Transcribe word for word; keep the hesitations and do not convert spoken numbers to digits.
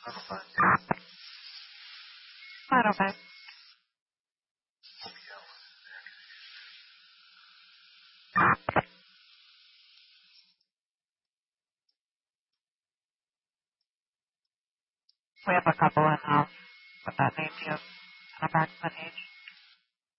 Fine, okay. We have a couple in house with that name. Do you have an approximate age?